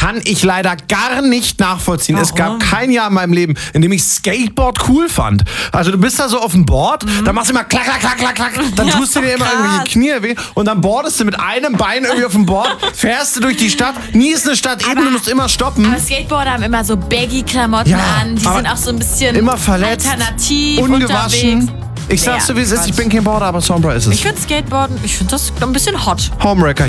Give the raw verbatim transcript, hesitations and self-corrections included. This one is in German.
kann ich leider gar nicht nachvollziehen. Warum? Es gab kein Jahr in meinem Leben, in dem ich Skateboard cool fand. Also du bist da so auf dem Board, mhm. dann machst du immer klack, klack, klack, klack, klack, dann Ja, tust du dir immer krass. irgendwelche Knie weh und dann boardest du mit einem Bein irgendwie auf dem Board, fährst du durch die Stadt, nie ist eine Stadt eben, du musst immer stoppen. Aber Skateboarder haben immer so Baggy-Klamotten Ja, an, die aber sind auch so ein bisschen immer verletzt, alternativ ungewaschen. unterwegs. Ich sag's Ja, so, wie es ist, Quatsch. ich bin kein Boarder, aber Sombra ist es. Ich finde Skateboarden, ich finde das ein bisschen hot. Homewrecker